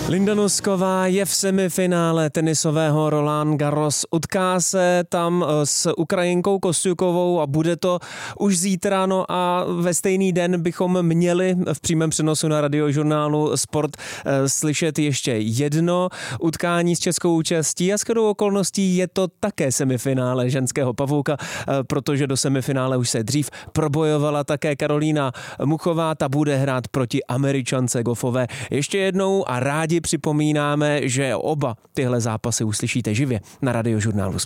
Linda Nosková je v semifinále tenisového Roland Garros. Utká se tam s Ukrajinkou Kostjukovou a bude to už zítra. No a ve stejný den bychom měli v přímém přenosu na Radiožurnálu Sport slyšet ještě jedno utkání s českou účastí a shodou okolností je to také semifinále ženského pavouka, protože do semifinále už se dřív probojovala také Karolína Muchová, ta bude hrát proti Američance Goffové. Ještě jednou a rádi připomínáme, že oba tyhle zápasy uslyšíte živě na Radiožurnálu Sport.